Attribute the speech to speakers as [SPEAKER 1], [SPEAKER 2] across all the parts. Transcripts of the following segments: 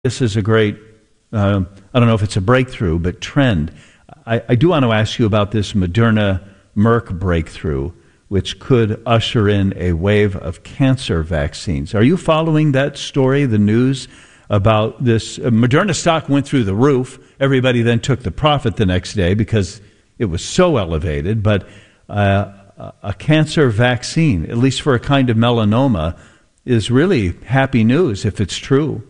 [SPEAKER 1] this is a great, I don't know if it's a breakthrough, but trend. I do want to ask you about this Moderna-Merck breakthrough, which could usher in a wave of cancer vaccines. Are you following that story, the news about this? Moderna stock went through the roof. Everybody then took the profit the next day because it was so elevated. But a cancer vaccine, at least for a kind of melanoma, is really happy news if it's true.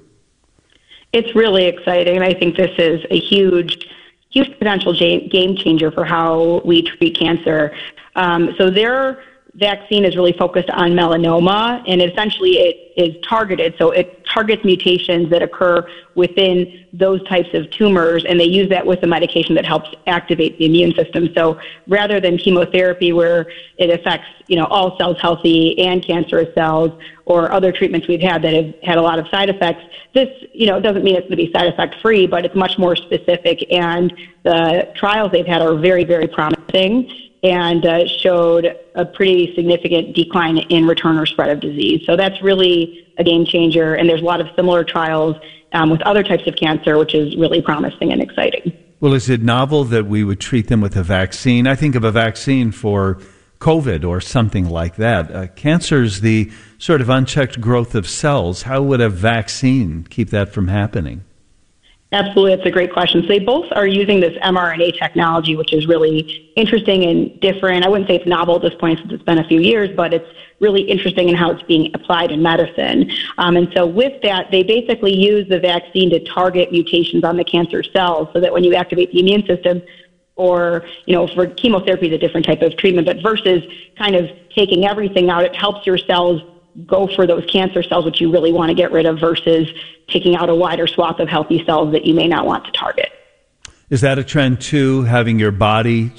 [SPEAKER 2] It's really exciting, and I think this is a huge potential game changer for how we treat cancer. So their vaccine is really focused on melanoma, and essentially it is targeted. So it targets mutations that occur within those types of tumors, and they use that with a medication that helps activate the immune system. So rather than chemotherapy, where it affects all cells healthy and cancerous cells, or other treatments we've had that have had a lot of side effects, this doesn't mean it's going to be side effect free, but it's much more specific. And the trials they've had are very, very promising, and showed a pretty significant decline in return or spread of disease. So that's really a game changer, and there's a lot of similar trials with other types of cancer, which is really promising and exciting.
[SPEAKER 1] Well, is it novel that we would treat them with a vaccine? I think of a vaccine for COVID or something like that. Cancer is the sort of unchecked growth of cells. How would a vaccine keep that from happening?
[SPEAKER 2] Absolutely. That's a great question. So they both are using this mRNA technology, which is really interesting and different. I wouldn't say it's novel at this point since it's been a few years, but it's really interesting in how it's being applied in medicine. And so with that, they basically use the vaccine to target mutations on the cancer cells so that when you activate the immune system, or, for chemotherapy is a different type of treatment, but versus kind of taking everything out, it helps your cells go for those cancer cells, which you really want to get rid of, versus taking out a wider swath of healthy cells that you may not want to target.
[SPEAKER 1] Is that a trend too, having your body,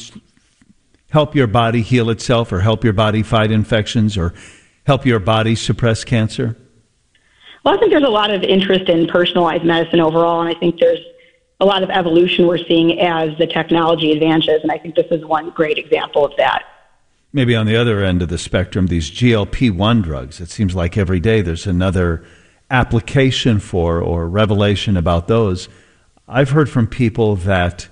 [SPEAKER 1] help your body heal itself, or help your body fight infections, or help your body suppress cancer?
[SPEAKER 2] Well, I think there's a lot of interest in personalized medicine overall, and I think there's a lot of evolution we're seeing as the technology advances, and I think this is one great example of that.
[SPEAKER 1] Maybe on the other end of the spectrum, these GLP-1 drugs, it seems like every day there's another application for or revelation about those. I've heard from people that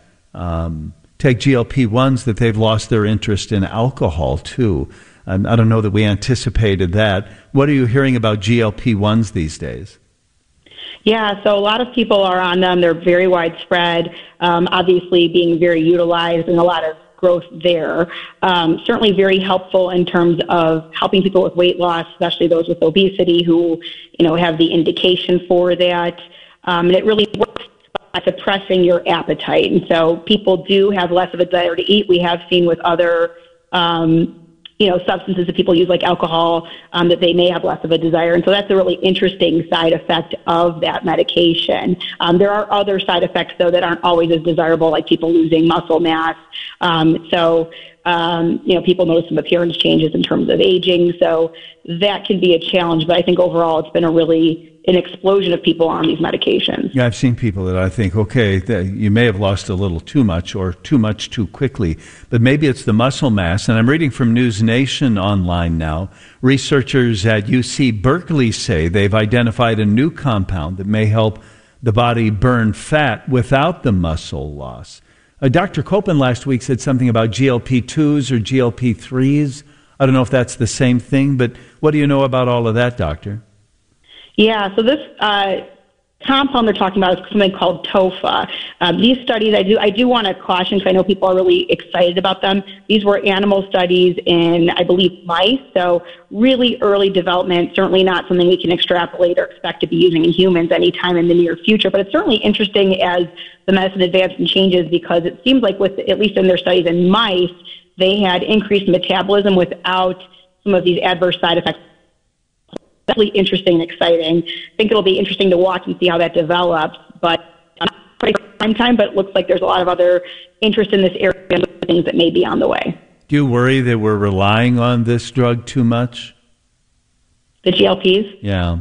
[SPEAKER 1] take GLP-1s that they've lost their interest in alcohol too. And I don't know that we anticipated that. What are you hearing about GLP-1s these days?
[SPEAKER 2] Yeah, so a lot of people are on them. They're very widespread, obviously being very utilized, and a lot of growth there. Certainly very helpful in terms of helping people with weight loss, especially those with obesity who, have the indication for that. And it really works by suppressing your appetite. And so people do have less of a desire to eat. We have seen with other, substances that people use like alcohol, that they may have less of a desire. And so that's a really interesting side effect of that medication. There are other side effects, though, that aren't always as desirable, like people losing muscle mass. People notice some appearance changes in terms of aging. So that can be a challenge. But I think overall it's been an explosion of people on these medications.
[SPEAKER 1] Yeah, I've seen people that I think, okay, you may have lost a little too much or too much too quickly, but maybe it's the muscle mass. And I'm reading from News Nation online now. Researchers at UC Berkeley say they've identified a new compound that may help the body burn fat without the muscle loss. Dr. Copeland last week said something about GLP-2s or GLP-3s. I don't know if that's the same thing, but what do you know about all of that, Doctor?
[SPEAKER 2] Yeah, so this compound they're talking about is something called TOFA. These studies, I do want to caution, because I know people are really excited about them. These were animal studies in, I believe, mice, so really early development, certainly not something we can extrapolate or expect to be using in humans anytime in the near future. But it's certainly interesting as the medicine advances and changes, because it seems like at least in their studies in mice, they had increased metabolism without some of these adverse side effects. Really interesting and exciting. I think it'll be interesting to watch and see how that develops. But prime time, but it looks like there's a lot of other interest in this area and things that may be on the way.
[SPEAKER 1] Do you worry that we're relying on this drug too much?
[SPEAKER 2] The GLPs?
[SPEAKER 1] Yeah.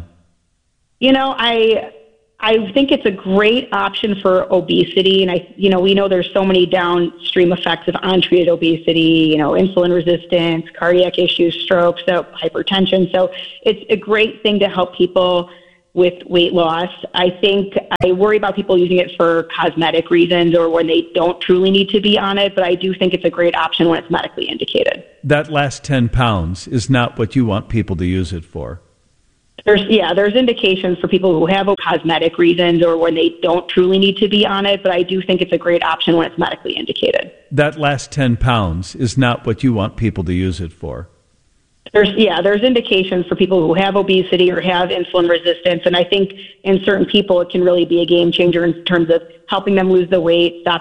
[SPEAKER 2] I think it's a great option for obesity, and we know there's so many downstream effects of untreated obesity, insulin resistance, cardiac issues, stroke, so hypertension. So it's a great thing to help people with weight loss. I think I worry about people using it for cosmetic reasons or when they don't truly need to be on it, but I do think it's a great option when it's medically indicated.
[SPEAKER 1] That last 10 pounds is not what you want people to use it for.
[SPEAKER 2] There's indications for people who have cosmetic reasons or when they don't truly need to be on it, but I do think it's a great option when it's medically indicated.
[SPEAKER 1] That last 10 pounds is not what you want people to use it for.
[SPEAKER 2] There's indications for people who have obesity or have insulin resistance, and I think in certain people it can really be a game changer in terms of helping them lose the weight, stop